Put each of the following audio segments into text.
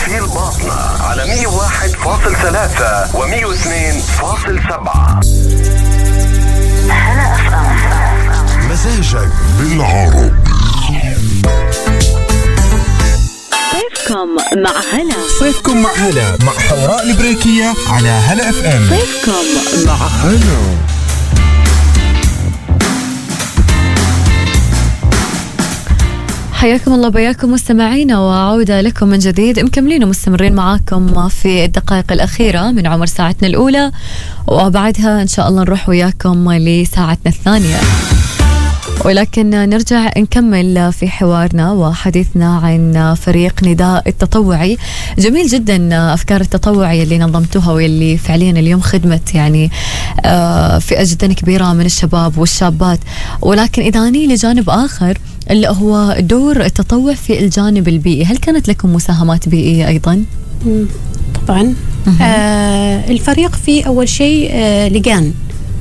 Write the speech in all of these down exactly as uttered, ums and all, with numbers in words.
في الباطنة على مية وواحد فاصل ثلاثة و مية واثنين فاصل سبعة. هلا أف أم، مزاجك بالعربي. صيفكم مع هلا. صيفكم مع هلا مع حوراء البريكية على هلا اف ام. صيفكم مع هلا. حياكم الله بياكم مستمعينا، وعودة لكم من جديد. مكملين ومستمرين معاكم في الدقائق الأخيرة من عمر ساعتنا الأولى، وبعدها إن شاء الله نروح وياكم لساعتنا الثانية. ولكن نرجع نكمل في حوارنا وحديثنا عن فريق نداء التطوعي. جميل جدا أفكار التطوعي اللي نظمتوها واللي فعليا اليوم خدمت يعني فئة جدا كبيرة من الشباب والشابات. ولكن إذا أني لجانب آخر اللي هو دور التطوع في الجانب البيئي، هل كانت لكم مساهمات بيئية أيضا؟ طبعا. آه الفريق فيه أول شيء آه لجان.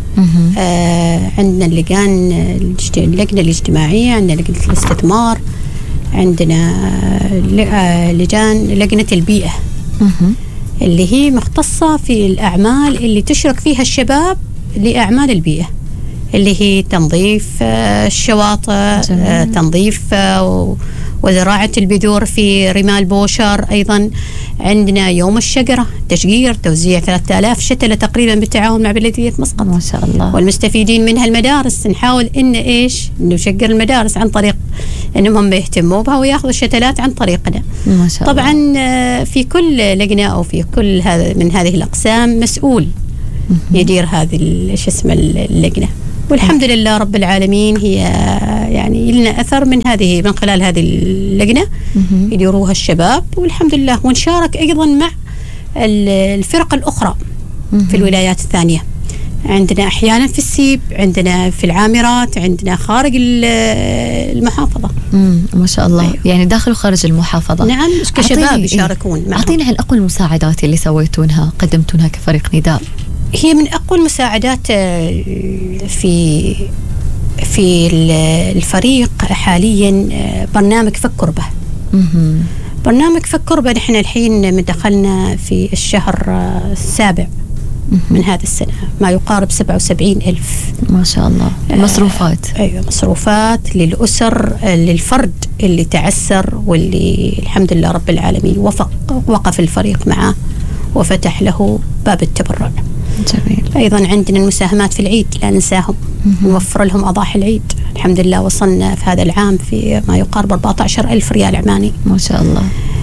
آه عندنا اللجان، اللجنة الاجتماعية، عندنا لجنة الاستثمار، عندنا آه لجان لجنة البيئة اللي هي مختصة في الأعمال اللي تشرك فيها الشباب لأعمال البيئة، اللي هي تنظيف آه الشواطئ، آه تنظيف آه وزراعة البذور في رمال بوشر. أيضا عندنا يوم الشجرة، تشجير، توزيع ثلاثة آلاف شتلة تقريبا بالتعاون مع بلدية مسقط ما شاء الله. والمستفيدين منها المدارس. نحاول إن إيش نشجر المدارس عن طريق إنهم هم يهتموا بها ويأخذوا الشتلات عن طريقنا. ما شاء الله. طبعا في كل لجنة أو في كل هذا من هذه الأقسام مسؤول يدير هذه شو اسمه اللجنة، والحمد لله رب العالمين هي يعني لنا أثر من هذه من خلال هذه اللجنة يديروها الشباب، والحمد لله. ونشارك أيضا مع الفرق الأخرى في الولايات الثانية. عندنا أحيانا في السيب، عندنا في العامرات، عندنا خارج المحافظة. ما شاء الله. أيوه. يعني داخل وخارج المحافظة. نعم، كشباب يشاركون معهم. أعطينا عن أقوى المساعدات اللي سويتونها قدمتونها كفريق نداء. هي من أقوى المساعدات في في الفريق حاليا برنامج فك كربة. برنامج فك كربة نحن الحين مدخلنا في الشهر السابع من هذا السنة، ما يقارب سبعة وسبعين ألف. ما شاء الله. مصروفات. آه أيوة، مصروفات للأسر، للفرد اللي تعسر واللي الحمد لله رب العالمين وفق وقف الفريق معه وفتح له باب التبرع. جميل. أيضا عندنا المساهمات في العيد، لا ننساهم، نوفر لهم أضاحي العيد. الحمد لله وصلنا في هذا العام في ما يقارب أربعة عشر ألف ريال عماني. ما شاء الله.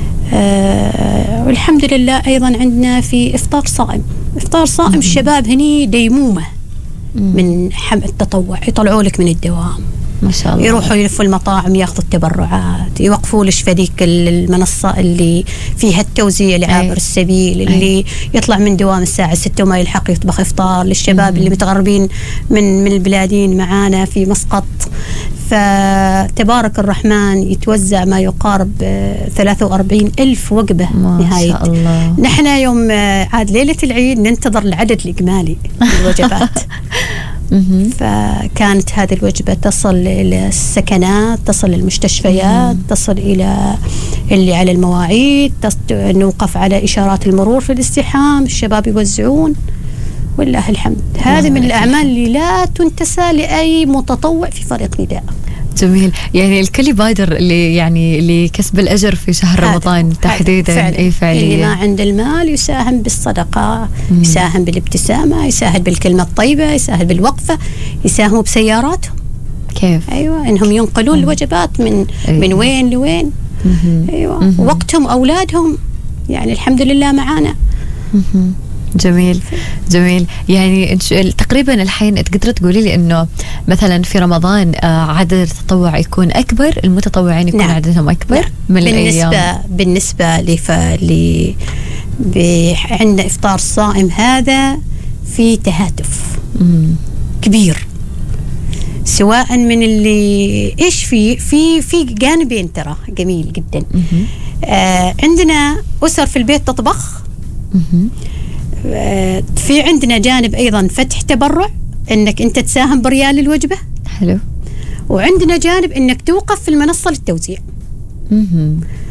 آه والحمد لله. أيضا عندنا في إفطار صائم. إفطار صائم مم. الشباب هني ديمومة مم. من حم التطوع، يطلعوا لك من الدوام ما شاء الله، يروحوا يلفوا المطاعم ياخذوا التبرعات، يوقفوا لش فديك المنصة اللي فيها التوزيع لعابر أي. السبيل اللي أي. يطلع من دوام الساعة ستة وما يلحق يطبخ إفطار للشباب مم. اللي متغربين من من البلادين معانا في مسقط. فتبارك الرحمن يتوزع ما يقارب ثلاثة وأربعين ألف وجبة نهاية. ما شاء الله. نحن يوم عاد ليلة العيد ننتظر العدد الإجمالي للوجبات. فكانت هذه الوجبة تصل إلى السكنات، تصل للمستشفيات، تصل إلى اللي على المواعيد، نوقف على إشارات المرور في الازدحام، الشباب يوزعون والله الحمد. هذه من الأعمال اللي لا تنتسى لأي متطوع في فريق نداء. جميل. يعني الكل يبادر اللي يعني لكسب الأجر في شهر رمضان تحديدا. أي فعليا. اللي ما عنده المال يساهم بالصدقة، مم. يساهم بالابتسامة، يساهم بالكلمة الطيبة، يساهم بالوقفة، يساهموا بسياراتهم. كيف؟ أيوة، إنهم ينقلون مم. الوجبات من أيوة. من وين لوين. مم. أيوة. مم. وقتهم أولادهم يعني الحمد لله معانا. مم. جميل جميل. يعني تقريبا الحين تقدر تقولي لي انه مثلا في رمضان عدد التطوع يكون اكبر، المتطوعين يكون نعم. عددهم اكبر نعم. من بالنسبه الايام. بالنسبه لف ل عندنا افطار صائم هذا في تهاتف مم. كبير، سواء من اللي ايش في في في جانبين ترى جميل جدا. آه عندنا اسر في البيت تطبخ. مم. في عندنا جانب أيضا فتح تبرع، إنك أنت تساهم بريال الوجبة. حلو. وعندنا جانب إنك توقف في المنصة للتوزيع.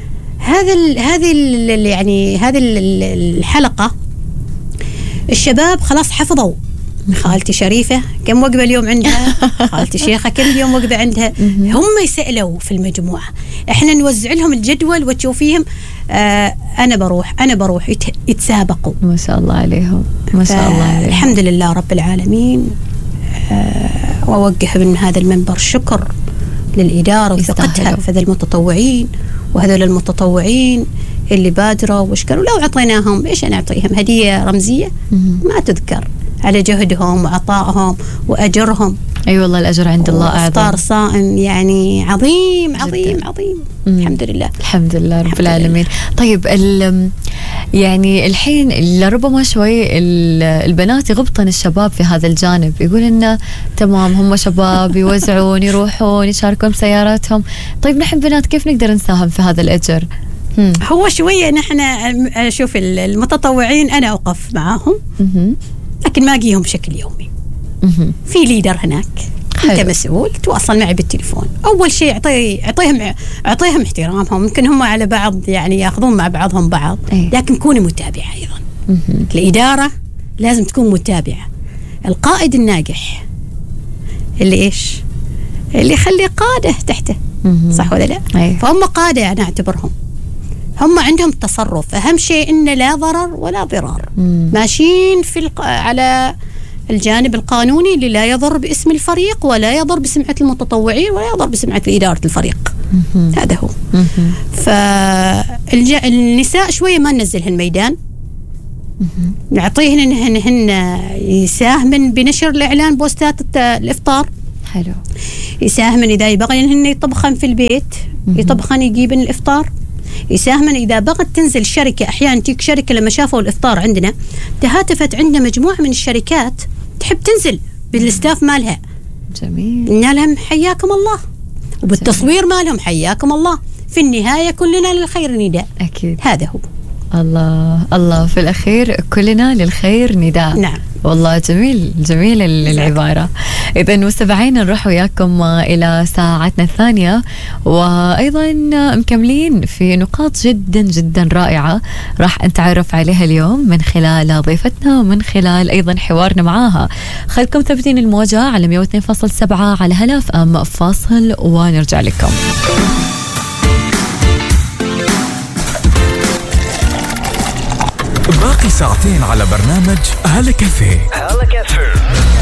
هذا ال هذه ال يعني هذه الحلقة الشباب خلاص حفظوا. خالتي شريفة كم وجبة اليوم عندها، خالتي شيخة كم اليوم وجبة عندها. هم يسألوا في المجموعة، احنا نوزع لهم الجدول وتشوفيهم آه أنا بروح أنا بروح يت يتسابقوا. ما شاء الله عليهم، ما شاء الله عليهم. الحمد لله رب العالمين. آه وأوجه من هذا المنبر الشكر للإدارة وثقتها في ذا المتطوعين، وهذول المتطوعين اللي بادروا واشكروا. لو عطيناهم إيش نعطيهم هدية رمزية ما تذكر على جهدهم وعطائهم وأجرهم. أي أيوة والله الأجر عند الله أعظم. إفطار صائم يعني عظيم عظيم جداً. عظيم. مم. الحمد لله الحمد لله رب العالمين. طيب يعني الحين لربما شوي البنات يغبطن الشباب في هذا الجانب، يقول إنه تمام هم شباب يوزعون يروحون يشاركون بسياراتهم. طيب نحن بنات كيف نقدر نساهم في هذا الأجر؟ مم. هو شوية نحن أشوف المتطوعين أنا أوقف معاهم مم. لكن ما أجيهم بشكل يومي. مم. في ليدر هناك حلو. أنت مسؤول تواصل معي بالتليفون. أول شيء أعطي أعطيهم أعطيهم احترامهم. ممكن هم على بعض يعني يأخذون مع بعضهم بعض أيه. لكن كوني متابعة أيضا. مم. الإدارة لازم تكون متابعة. القائد الناجح اللي إيش اللي يخلي قادة تحته مم. صح ولا لا أيه. فهم قادة أنا أعتبرهم هم عندهم تصرف. أهم شيء إن لا ضرر ولا ضرار. مم. ماشيين في الق... على الجانب القانوني اللي لا يضر باسم الفريق ولا يضر بسمعة المتطوعين ولا يضر بسمعة إدارة الفريق. مم. هذا هو. فالنساء شوية ما ننزلهن ميدان، نعطيهن إنهن هن يساهمن بنشر الإعلان بوستات الإفطار. حلو. يساهمن إذا يبغى إنهن يطبخن في البيت يطبخن يجيبن الإفطار. يساهمن إذا بغت تنزل شركة. أحيانا تيك شركة لما شافوا الإفطار عندنا تهاتفت عندنا مجموعة من الشركات تحب تنزل بالستاف مالها. جميل. قلنا لهم حياكم الله، وبالتصوير مالهم حياكم الله. في النهاية كلنا للخير نداء. أكيد. هذا هو. الله الله في الأخير كلنا للخير نداء. نعم والله جميل جميل العبارة. إذا مستمعين نروح وياكم إلى ساعتنا الثانية، وأيضا مكملين في نقاط جدا جدا رائعة راح نتعرف عليها اليوم من خلال ضيفتنا ومن خلال أيضا حوارنا معاها. خلكم ثابتين الموجة على مية واثنين فاصلة سبعة على هلاف أم فاصل ونرجع لكم. باقي ساعتين على برنامج هلا كافيه. هلا كافيه